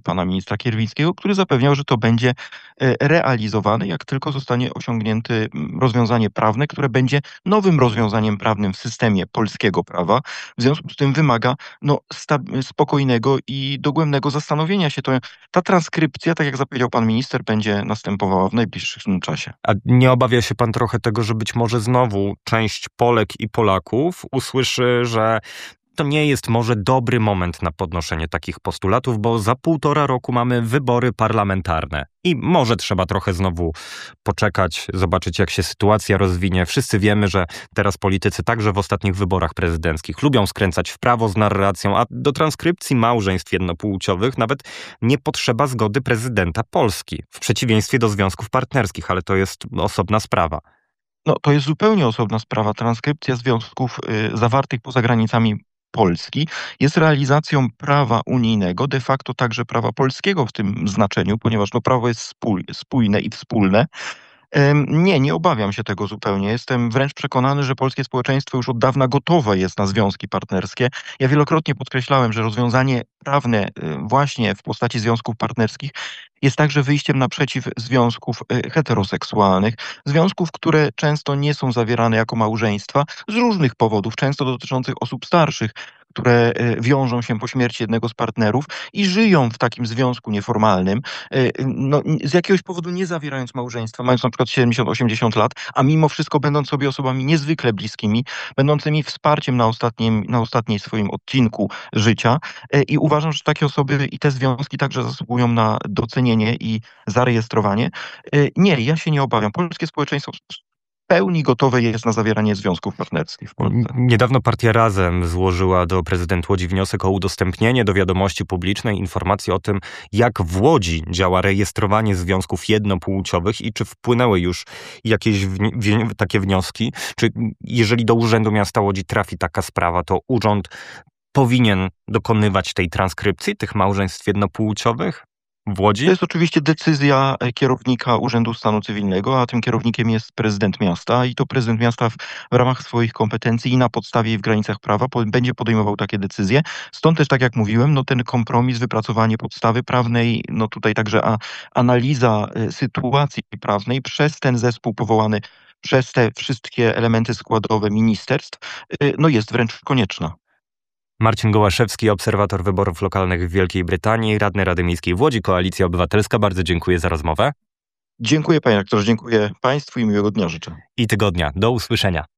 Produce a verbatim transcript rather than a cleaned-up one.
pana ministra Kierwińskiego, który zapewniał, że to będzie e, realizowane, jak tylko zostanie osiągnięte rozwiązanie prawne, które będzie nowym rozwiązaniem prawnym w systemie polskiego prawa. W związku z tym wymaga no, sta- spokojnego i dogłębnego zastanowienia się. To, ta transkrypcja, tak jak zapowiedział pan minister, będzie następowała w najbliższym czasie. A nie obawia się pan trochę tego, że być może znowu część Polek i Polaków usłyszy, że to nie jest może dobry moment na podnoszenie takich postulatów, bo za półtora roku mamy wybory parlamentarne i może trzeba trochę znowu poczekać, zobaczyć jak się sytuacja rozwinie. Wszyscy wiemy, że teraz politycy także w ostatnich wyborach prezydenckich lubią skręcać w prawo z narracją, a do transkrypcji małżeństw jednopłciowych nawet nie potrzeba zgody prezydenta Polski, w przeciwieństwie do związków partnerskich, ale to jest osobna sprawa. No, to jest zupełnie osobna sprawa. Transkrypcja związków y, zawartych poza granicami Polski jest realizacją prawa unijnego, de facto także prawa polskiego w tym znaczeniu, ponieważ to prawo jest spój, spójne i wspólne. Em, Nie, nie obawiam się tego zupełnie. Jestem wręcz przekonany, że polskie społeczeństwo już od dawna gotowe jest na związki partnerskie. Ja wielokrotnie podkreślałem, że rozwiązanie prawne y, właśnie w postaci związków partnerskich jest także wyjściem naprzeciw związków y, heteroseksualnych, związków, które często nie są zawierane jako małżeństwa z różnych powodów, często dotyczących osób starszych, które y, wiążą się po śmierci jednego z partnerów i żyją w takim związku nieformalnym, y, no, z jakiegoś powodu nie zawierając małżeństwa, mając na przykład siedemdziesiąt osiemdziesiąt lat, a mimo wszystko będąc sobie osobami niezwykle bliskimi, będącymi wsparciem na ostatnim, na ostatniej swoim odcinku życia. Y, I uważam, że takie osoby i te związki także zasługują na docenienie i zarejestrowanie. Y, Nie, ja się nie obawiam. Polskie społeczeństwo w pełni gotowe jest na zawieranie związków partnerskich w Polsce. Niedawno partia Razem złożyła do prezydent Łodzi wniosek o udostępnie do wiadomości publicznej informacji o tym, jak w Łodzi działa rejestrowanie związków jednopłciowych i czy wpłynęły już jakieś wni- wie- takie wnioski. Czy jeżeli do Urzędu Miasta Łodzi trafi taka sprawa, to urząd powinien dokonywać tej transkrypcji tych małżeństw jednopłciowych w To Łodzi? jest oczywiście decyzja e, kierownika Urzędu Stanu Cywilnego, a tym kierownikiem jest prezydent miasta i to prezydent miasta w, w ramach swoich kompetencji i na podstawie i w granicach prawa po, będzie podejmował takie decyzje. Stąd też, tak jak mówiłem, no ten kompromis, wypracowanie podstawy prawnej, no tutaj także a, analiza e, sytuacji prawnej przez ten zespół powołany przez te wszystkie elementy składowe ministerstw, e, no jest wręcz konieczna. Marcin Gołaszewski, obserwator wyborów lokalnych w Wielkiej Brytanii, radny Rady Miejskiej w Łodzi, Koalicja Obywatelska. Bardzo dziękuję za rozmowę Dziękuję panie rektorze, dziękuję państwu i miłego dnia życzę. i tygodnia. Do usłyszenia.